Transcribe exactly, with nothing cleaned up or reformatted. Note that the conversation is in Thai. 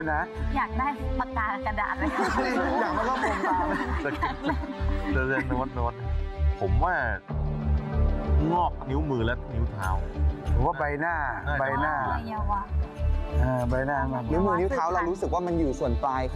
นะอยากได้ปากกากระดาษเลยค่ะอยากมาลอกผมตามเลยเดินโน้ตโน้ตผมว่างอกนิ้วมือและนิ้วเท้าผมว่าใบหน้าใบหน้าอวัยวะอ่าใบหน้ามากนิ้วมือนิ้วเท้าเรารู้สึกว่ามันอยู่ส่วนปลาย